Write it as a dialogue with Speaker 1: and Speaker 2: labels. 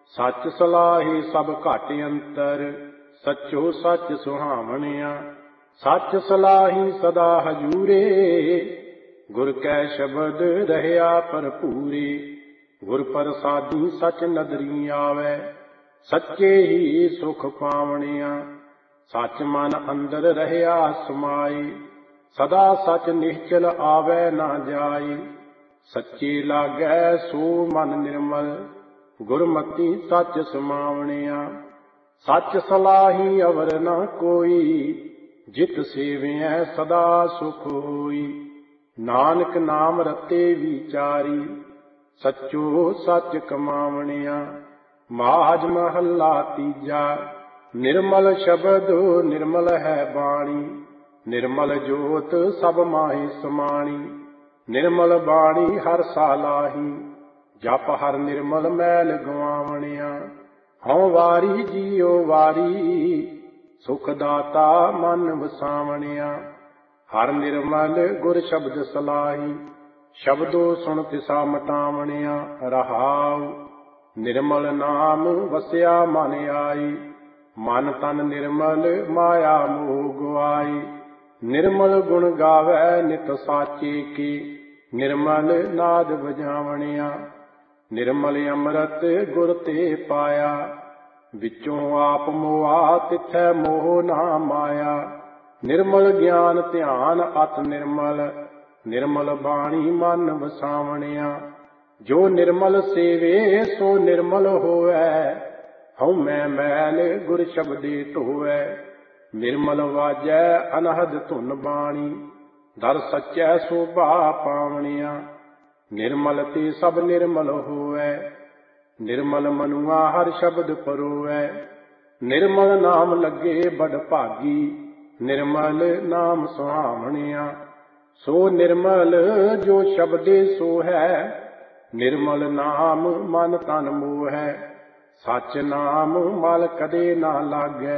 Speaker 1: सच सलाही सब घट अंतर, सचो सच सुहावणिया। सच सलाही सदा हजूरे, गुर कै शब्द रहया भरपूरे। गुर प्रसादी सच नदरी आवे, सच्चे ही सुख पावणिया। सच मन अंदर रहया समाई, सदा सच निश्चल आवे ना जाई। सच्चे लागै सो मन निर्मल, गुरमति सच समावणिया। सच सलाही अवर न कोई, जित सेवियै सदा सुख होई। नानक नाम रते विचारी, सचो सच कमावणिया। माज महला तीजा, निर्मल शब्द निर्मल है बाणी। निर्मल जोत सब माहि समाणी, निर्मल बाणी हर सालाही। जप हर निर्मल मैल गवावणिया। हਉ वारी जियो वारी, सुख दाता मन वसावणिया। हर निर्मल गुर शब्द सलाही, शब्दो सुन तिसा मटावणिया। रहाउ निर्मल नाम वसिया मन आई, मन तन निर्मल माया मोह गुआई। निर्मल गुण गावै नित साचे की, निर्मल नाद बजावणिया। निर्मल अमृत गुर ते पाया, विचों आप मोआ तिथै मोह ना माया। निर्मल ज्ञान ध्यान अत निर्मल, निर्मल बाणी मन वसावणिया। जो निर्मल सेवे सो निर्मल होवै, हਉ मैं मैल गुर शब्दे ढोवै। निर्मल वाजै अनहद धुन बाणी, दर सच्चै शोभा पावणिया। निर्मल ते सब निर्मल होवै, निर्मल मनुआ हर शब्द परोवै। निर्मल नाम लगे बड़ भागी, निर्मल नाम सुहावणिया। सो निर्मल जो शब्दे सो है, निर्मल नाम मन तन मोहै। सच नाम मल कदे ना लागै,